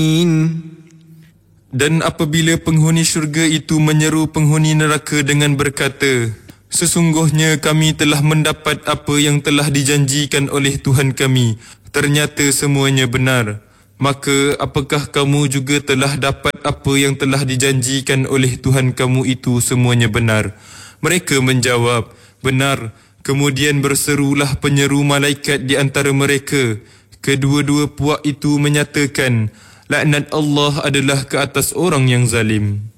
Dan apabila penghuni syurga itu menyeru penghuni neraka dengan berkata, sesungguhnya kami telah mendapat apa yang telah dijanjikan oleh Tuhan kami, ternyata semuanya benar. Maka apakah kamu juga telah dapat apa yang telah dijanjikan oleh Tuhan kamu itu semuanya benar? Mereka menjawab, benar. Kemudian berserulah penyeru malaikat di antara mereka. Kedua-dua puak itu menyatakan, laknat Allah adalah ke atas orang yang zalim.